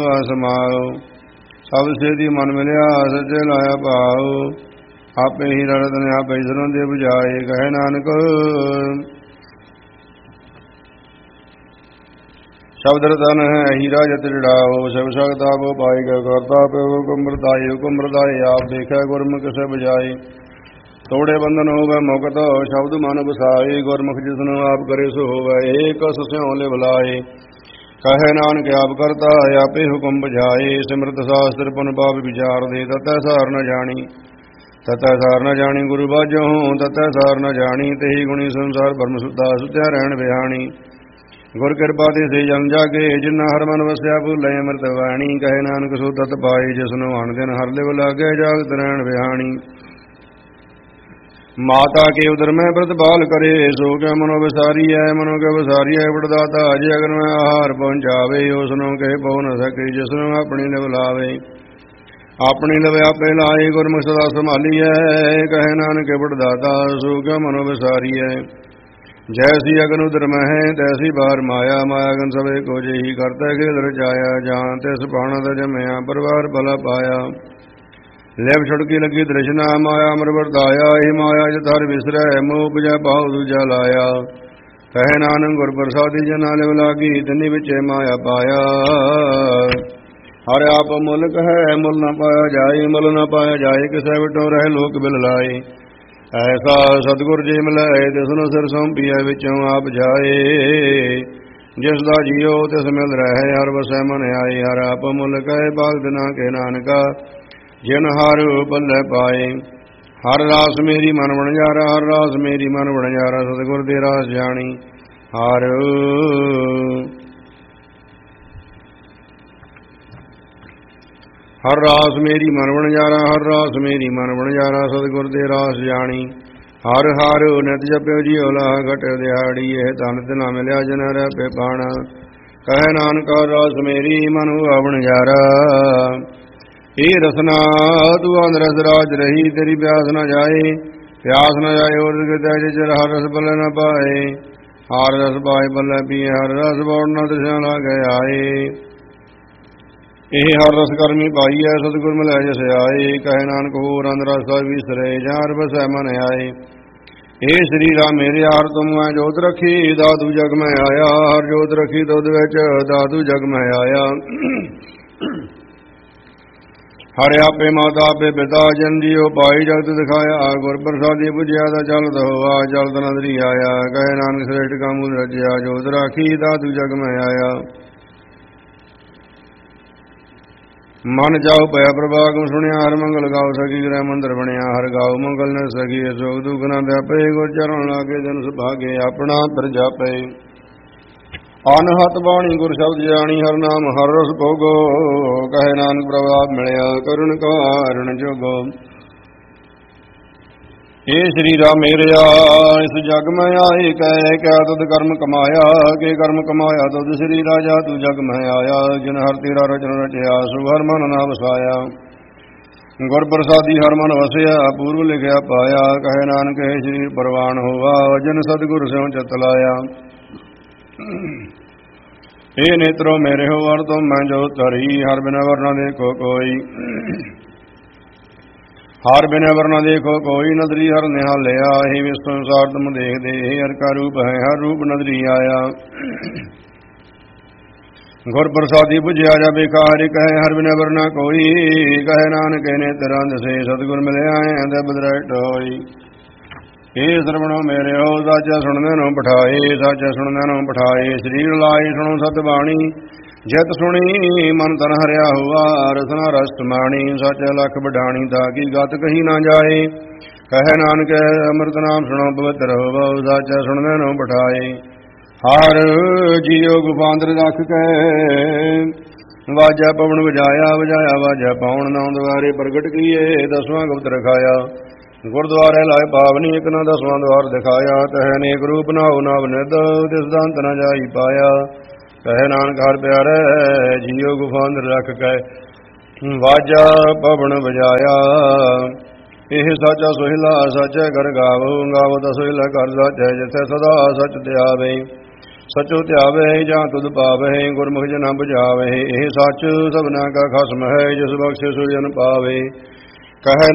ਸਮਾਓ ਸਭ ਸੇਤੀ ਮਨ ਮਿਲਿਆ ਸੱਚੇ ਲਾਇਆ ਭਾਉ ਆਪੇ ਹੀ ਰੜਤ ਨੇ ਆਪੇ ਸਰੋਂ ਦੇ 부ਝਾਏ ਕਹੇ ਨਾਨਕ ਸ਼ਬਦ ਰਤਨ ਹੈ ਹੀਰਾ ਜਤ ਜੜਾਓ ਸਭ ਸਕਦਾ ਬੋ ਪਾਏਗਾ ਕਰਤਾ ਪਿਓ ਹੁਕਮ ਵਰਤਾਏ ਆਪ ਦੇਖਿਆ ਗੁਰਮੁਖ ਸੇ ਬਜਾਏ ਤੋੜੇ ਬੰਧਨ ਹੋਵੇ ਮੁਕਤ ਸ਼ਬਦ ਮਨ ਵਸਾਏ ਗੁਰਮੁਖ ਜਿਸਨੂੰ ਆਪ ਕਰੇ ਸੋ ਹੋਵੇ ਏਕ ਸਿਉ ਲਿਵ ਲਾਏ ਕਹੇ ਨਾਨਕ ਆਪ ਕਰਤਾ ਆਪੇ ਹੁਕਮ ਬੁਝਾਏ ਸਿਮਰਤ ਸਾਸਤਰ ਪੁਨ ਪਾਪ ਵਿਚਾਰ ਦੇ ਤਤੈ ਸਾਰ ਨ ਜਾਣੀ ਗੁਰੂ ਬਾਝੋ ਤਤੈ ਸਾਰ ਨ ਜਾਣੀ ਤੇਹੀ ਗੁਣੀ ਸੰਸਾਰ ਭਰਮ ਸੁਤਾ ਸੁਤਿਆ ਰਹਿਣ ਵਿਹਾਣੀ ਗੁਰ ਕਿਰਪਾ ਤੇ ਸੇ ਜਨ ਜਾਗੇ ਜਿਨਾ ਹਰ ਮਨ ਵਸਿਆ ਭੁੱਲੇ ਅੰਮ੍ਰਿਤ ਬਾਣੀ ਕਹੇ ਨਾਨਕ ਸੋ ਤਤ ਪਾਏ ਜਿਸਨੂੰ ਹਣ ਦਿਨ ਹਰ ਲਿਵ ਲਾਗੇ ਜਾਗਤ ਰਹਿਣ ਵਿਹਾਣੀ ਮਾਤਾ ਕੇ ਉਦਰ ਮੈਂ ਪ੍ਰਤਪਾਲ ਕਰੇ ਸੋ ਕਿਆ ਮਨੋ ਵਿਸਾਰੀ ਹੈ ਵਡਦਾਤਾ ਜੇ ਅਗਰ ਮੈਂ ਆਹਾਰ ਪਹੁੰਚਾਵੇ ਉਸ ਨੂੰ ਕਹੇ ਪਹੁ ਨ ਸਕੇ ਜਿਸ ਨੂੰ ਆਪਣੀ ਲਿਵ ਲਾਵੇ ਆਪਣੀ ਲਿਵ ਆਪੇ ਲਾਏ ਗੁਰਮੁਖ ਸਦਾ ਸੰਭਾਲੀਐ ਕਹੇ ਨਾਨਕ ਵਡਦਾਤਾ ਸੋ ਕਿਆ ਮਨੋ ਵਿਸਾਰੀ ਹੈ ਜੈਸੀ ਅਗਨ ਉਦਰ ਮਹਿ ਤੈਸੀ ਬਾਰ ਮਾਇਆ ਅਗਨ ਸਵੇ ਕੋ ਜਿਹੀ ਕਰਤਾ ਖੇਲ ਰਚਾਇਆ ਜਾਂ ਤਿਸ ਪਾਣਾ ਦਾ ਜਮਿਆ ਪਰਿਵਾਰ ਭਲਾ ਪਾਇਆ ਲੈਬ ਛੜਕੀ ਲੱਗੀ ਦ੍ਰਿਸ਼ਨਾ ਮਾਇਆ ਅਮਰ ਵਰਦਾਇਆ ਇਹ ਮਾਇਆ ਜਧਰ ਵਿਸਰੈ ਮੋਹ ਉਪਜੈ ਭਾਉ ਦੂਜਾ ਲਾਇਆ ਕਹੇ ਨਾਨਕ ਗੁਰ ਪ੍ਰਸਾਦੀ ਜਨਾ ਲਿਵ ਲਾਗੀ ਤਿਨੀ ਵਿਚੇ ਮਾਇਆ ਪਾਇਆ ਹਰਿ ਆਪ ਮੁਲਕ ਹੈ ਮੁੱਲ ਨ ਪਾਇਆ ਜਾਏ ਕਿਸੈ ਵਿਟੋ ਰਹਿ ਲੋਕ ਬਿਲ ਲਾਏ ਐਸਾ ਸਤਿਗੁਰ ਜੀ ਮਿਲਾਏ ਤਿਸਨੂੰ ਸਿਰ ਸੌਂਪੀਐ ਵਿੱਚੋਂ ਆਪ ਜਾਏ ਜਿਸ ਦਾ ਜੀਓ ਤਿਸ ਮਿਲ ਰਹੇ ਹਰ ਵਸੈ ਮਨ ਆਏ ਹਰ ਆਪ ਮੁਲਕ ਹੈ ਭਗਤ ਨਾ ਕੇ ਨਾਨਕਾ ਜਿਨ ਹਰ ਬੱਲੇ ਪਾਏ ਹਰ ਰਾਸ ਮੇਰੀ ਮਨ ਵਣਜਾਰਾ ਹਰ ਰਾਸ ਮੇਰੀ ਮਨ ਵਣਜਾਰਾ ਸਤਿਗੁਰ ਦੇ ਰਾਸ ਜਾਣੀ ਹਰ ਰਾਸ ਮੇਰੀ ਮਨ ਵਣਜਾਰਾ ਹਰ ਰਾਸ ਮੇਰੀ ਮਨ ਵਣਜਾਰਾ ਸਤਿਗੁਰ ਦੇ ਰਾਸ ਜਾਣੀ ਹਰ ਹਰ ਨਿਤ ਜਪਿਓ ਜੀਓ ਲਾ ਘਟ ਦਿਹਾੜੀ ਇਹ ਧਨ ਤੇ ਨਾ ਮਿਲਿਆ ਜਨ ਰਹਿ ਪੇ ਪਾਣਾ ਕਹੇ ਨਾਨਕ ਰਾਸ ਮੇਰੀ ਮਨ ਵਣਜਾਰਾ ਇਹ ਰਸਨਾ ਤੂੰ ਅੰਦਰ ਰਾਜ ਰਹੀ ਤੇਰੀ ਪਿਆਸ ਨਾ ਜਾਏ ਹੋਰ ਕਿਤੇ ਜਰ ਹਰ ਰਸ ਬੱਲੇ ਨਾ ਪਾਏ ਹਰ ਰਸ ਪਾਏ ਬੱਲੇ ਪੀਏ ਹਰ ਰਸ ਬੋੜ ਨਾ ਦਿਸ਼ਾ ਲਾ ਗਏ ਆਏ ਇਹ ਹਰ ਰਸ ਕਰਮੀ ਪਾਈ ਹੈ ਸਤਿਗੁਰ ਮਿਲੈ ਜਿਸ ਆਏ ਕਹੇ ਨਾਨਕ ਹੋਰ ਅੰਦਰ ਰਸ ਵਿਸਰੇ ਜਾਂ ਵਸੈ ਮਨ ਆਏ ਇਹ ਸਰੀਰਾ ਮੇਰੇ ਹਰ ਤੁਮ ਹੈ ਜੋਤ ਰੱਖੀ ਦਾਤੂ ਜਗ ਮੈਂ ਆਇਆ ਹਰ ਜੋਤ ਰੱਖੀ ਦੁੱਧ ਵਿੱਚ ਦਾਤੂ ਜਗ ਮੈਂ ਆਇਆ ਹਰਿ ਆਪੇ ਮਾਤਾ ਆਪੇ ਪਿਤਾ ਜਨ ਜੀਓ ਪਾਈ ਜਗਤ ਦਿਖਾਇਆ ਗੁਰ ਪ੍ਰਸਾਦੀ ਪੁਜਿਆ ਦਾ ਚਲਦ ਹੋਆ ਚਲਦ ਨਦਰੀ ਆਇਆ ਕਹੇ ਨਾਨਕ ਸ੍ਰੇਸ਼ਟ ਕਾ ਮੂਲ ਰਜਿਆ ਜੋਤ ਰਾਖੀ ਦਾਤੂ ਜਗ ਮੈਂ ਆਇਆ ਮਨ ਜਾਉ ਪਿਆ ਪ੍ਰਭਾਗਮ ਸੁਣਿਆ ਹਰ ਮੰਗਲ ਗਾਉ ਸਕੀ ਗ੍ਰਹਿ ਮੰਦਰ ਬਣਿਆ ਹਰ ਗਾਉ ਮੰਗਲ ਨ ਸਕੀ ਸੋਗ ਦੁਖ ਨਾ ਵਿਆਪੇ ਗੁਰ ਚਰਨ ਲਾਗੇ ਜਨ ਸੁਭਾਗੇ ਆਪਣਾ ਪ੍ਰਜਾ ਪਏ ਅਨਹਤ ਬਾਣੀ ਗੁਰ ਸ਼ਬਦ ਜਾਣੀ ਹਰ ਨਾਮ ਹਰ ਰਸ ਭੋਗੋ ਕਹੇ ਨਾਨਕ ਪ੍ਰਭਾਵ ਮਿਲਿਆ ਕਰੁਣ ਕਾਰਣ ਜੋਗੋ ਇਹ ਸਰੀਰਾ ਮੇਰਿਆ ਇਸ ਜਗ ਮੈਂ ਆਏ ਕਹਿ ਕਿਆ ਤੁਧ ਕਰਮ ਕਮਾਇਆ ਕੇ ਕਰਮ ਕਮਾਇਆ ਤੁਧ ਸਰੀਰਾ ਜਾ ਤੂੰ ਜਗ ਮੈਂ ਆਇਆ ਜਿਨ ਹਰ ਤੇਰਾ ਰਚਨ ਰਚਿਆ ਸੋ ਹਰ ਮਨ ਨਾ ਵਸਾਇਆ ਗੁਰ ਪ੍ਰਸਾਦੀ ਹਰ ਮਨ ਵਸਿਆ ਪੂਰਵ ਲਿਖਿਆ ਪਾਇਆ ਕਹੇ ਨਾਨਕ ਇਹ ਸਰੀਰ ਪ੍ਰਵਾਨ ਹੋਵਾ ਜਿਨ ਸਤਿਗੁਰ ਸਿਉ ਚਿਤ ਲਾਇਆ ਇਹ ਨੇਤਰੋ ਮੇਰੇ ਹੋ ਵਰ ਤੋਂ ਮੈਂ ਜੋ ਧਰੀ ਹਰ ਬਿਨਾ ਵਰਨਾ ਦੇਖੋ ਕੋਈ ਹਰ ਬਿਨਾ ਵਰਨਾ ਦੇਖੋ ਕੋਈ ਨਦਰੀ ਹਰ ਨਿਹਾਲਿਆ ਇਹ ਵਿਸ ਸੰਸਾਰ ਤੁਮ ਦੇਖਦੇ ਹਰ ਕਾ ਰੂਪ ਹੈ ਹਰ ਰੂਪ ਨਦਰੀ ਆਇਆ ਗੁਰ ਪ੍ਰਸਾਦੀ ਪੁਜਿਆ ਜਾ ਬੇਕਾਰ ਕਹੇ ਹਰ ਬਿਨਾ ਵਰਨਾ ਕੋਈ ਕਹੇ ਨਾਨਕ ਨੇ ਤੇਰਾ ਦਸੇ ਸਤਿਗੁਰ ਮਿਲਿਆ ਹੈ ਬਦਰਟ ਹੋਈ ਇਹ ਸਰਵਣੋ ਮੇਰੇ ਹੋ ਸਾਚਾ ਸੁਣਦੇ ਨੂੰ ਬਿਠਾਏ ਸਰੀਰ ਲਾਏ ਸੁਣੋ ਸਤ ਬਾਣੀ ਜਿਤ ਸੁਣੀ ਮਨ ਤਨ ਹਰਿਆ ਹੁਆ ਰਸਨਾ ਰਸ ਮਾਣੀ ਸਾਚਾ ਲਖ ਵਡਾਣੀ ਦਾ ਕੀ ਗਤ ਕਹੀ ਨਾ ਜਾਏ ਕਹੇ ਨਾਨਕ ਅੰਮ੍ਰਿਤ ਨਾਮ ਸੁਣੋ ਪਵਿੱਤਰ ਹੋਵੋ ਸਾਚਾ ਸੁਣਦੇ ਨੂੰ ਬਿਠਾਏ ਹਰ ਜੀਓ ਗੁਫਾਂਦਰ ਰੱਖ ਕੇ ਵਾਜਾ ਪਵਨ ਵਜਾਇਆ ਵਾਜਾ ਪਾਉਣ ਨਾਮ ਦੁਆਰੇ ਪ੍ਰਗਟ ਕੀਏ ਦਸਵਾਂ ਗੁਪਤ ਰਖਾਇਆ ਗੁਰਦੁਆਰੇ ਲਾਏ ਪਾਵਨੀ ਇਕ ਨਾ ਦਸਵਾਂ ਦੁਆਰ ਦਿਖਾਇਆ ਤਹਿ ਅਨੇਕ ਰੂਪ ਨਾਉ ਨਵ ਨਿਧ ਤਿਸ ਦਾ ਅੰਤ ਨ ਜਾਈ ਪਾਇਆ ਕਹੇ ਨਾਨਕ ਹਰ ਪਿਆਰੇ ਜੀਓ ਗੁਫਾਂਦਰ ਰੱਖ ਕੇ ਵਾਜਾ ਪਵਨ ਵਜਾਇਆ ਇਹ ਸਾਚਾ ਸੋਹਿਲਾ ਸਾਚੇ ਘਰ ਗਾਵੋ ਤਾਂ ਸੋਹਿਲਾ ਘਰ ਸਾਚੇ ਜਿਥੇ ਸਦਾ ਸਚ ਧਿਆਵੇ ਸਚੋ ਧਿਆਵਹਿ ਜਾਂ ਤੁਧ ਪਾਵਹਿ, ਗੁਰਮੁਖ ਜਨਾਂ ਬੁਝਾਵਹਿ। ਇਹ ਸੱਚ ਸਭਨਾ ਕਾ ਖਸਮ ਹੈ, ਜਿਸ ਬਖਸ਼ੇ ਸੋ ਜਨ ਪਾਵੇ। ਕਹੈ